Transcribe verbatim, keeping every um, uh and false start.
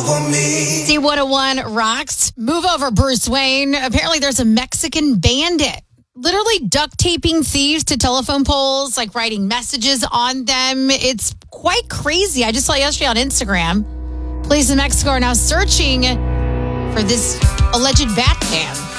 C one oh one rocks. Move over, Bruce Wayne. Apparently, there's a Mexican bandit literally duct taping thieves to telephone poles, like writing messages on them. It's quite crazy. I just saw yesterday on Instagram. Police in Mexico are now searching for this alleged Batman.